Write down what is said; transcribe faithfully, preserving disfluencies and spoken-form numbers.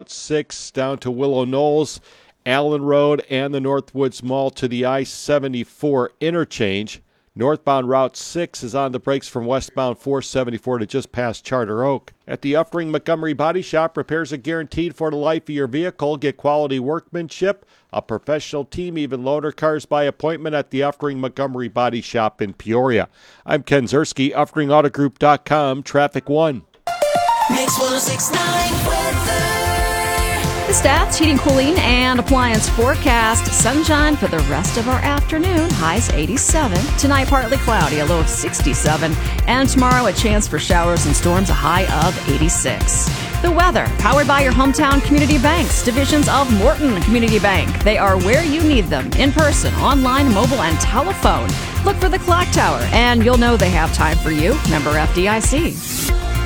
Route six down to Willow Knolls, Allen Road, and the Northwoods Mall to the I seventy-four interchange. Northbound Route six is on the brakes from westbound four seventy-four to just past Charter Oak. At the Uppering Montgomery Body Shop, repairs are guaranteed for the life of your vehicle. Get quality workmanship, a professional team, even loaner cars by appointment at the Uppering Montgomery Body Shop in Peoria. I'm Ken Zerski, Uppering Auto Group dot com, Traffic One. Mix one oh six point nine weather. The stats, heating, cooling, and appliance forecast. Sunshine for the rest of our afternoon. Highs eighty-seven. Tonight, partly cloudy, a low of sixty-seven. And tomorrow, a chance for showers and storms, a high of eighty-six. The weather, powered by your hometown community banks, divisions of Morton Community Bank. They are where you need them, in person, online, mobile, and telephone. Look for the clock tower, and you'll know they have time for you. Member F D I C.